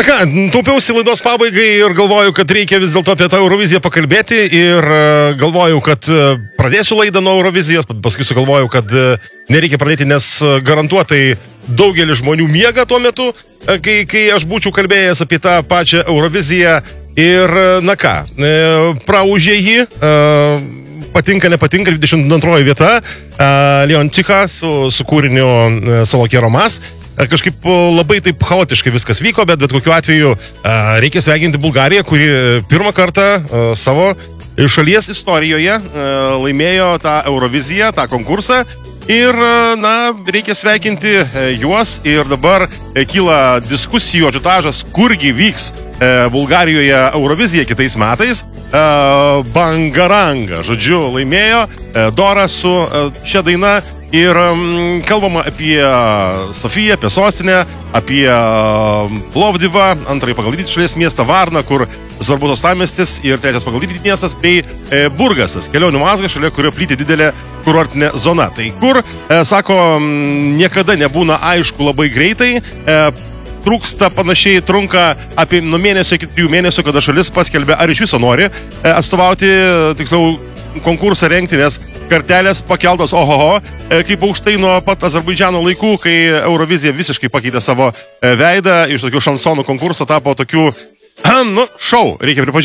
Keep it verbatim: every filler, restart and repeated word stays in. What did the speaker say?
ką, taupiausi laidos pabaigai ir galvoju, kad reikia vis dėlto apie tą Euroviziją pakalbėti ir galvoju, kad pradėsiu laidą nuo Eurovizijos, paskui sugalvoju, kad nereikia pradėti, nes garantuotai daugelis žmonių miega tuo metu, kai, kai aš būčiau kalbėjęs apie tą pačią Euroviziją ir, na ką, praužė jį, patinka, nepatinka, dvidešimt antroji vieta, Leon Čika su, su kūriniu Solokė Romas. Kažkaip labai taip chaotiškai viskas vyko, bet bet kokiu atveju reikia sveikinti Bulgariją, kuri pirmą kartą savo šalies istorijoje laimėjo tą Euroviziją, tą konkursą. Ir, na, reikia sveikinti juos ir dabar kyla diskusijų ažiotažas, kurgi vyks Bulgarijoje Eurovizija kitais metais. Bangaranga, žodžiu, laimėjo Dora su šia daina. Ir um, kalbama apie Sofiją, apie sostinę, apie um, Plovdivą, antrąjį pagal dydį šalies miestą Varną, kur svarbus uostamiestis, ir trečias pagal dydį miestas, bei e, Burgasas, kelionių mazgas, šalia kurio plyti didelė kurortinė zona. Tai kur, e, sako, m, niekada nebūna aišku labai greitai, e, trūksta panašiai, trunka apie nuo mėnesio iki trijų mėnesių, kada šalis paskelbė, ar iš viso nori e, atstovauti, tiksliau, konkursą rengti, nes kartelės pakeltos ohoho, kaip aukštai nuo pat Azerbaidžiano laikų, kai Eurovizija visiškai pakeitė savo veidą, iš tokių šansonų konkursą tapo tokių, nu, šou, reikia pripažinti.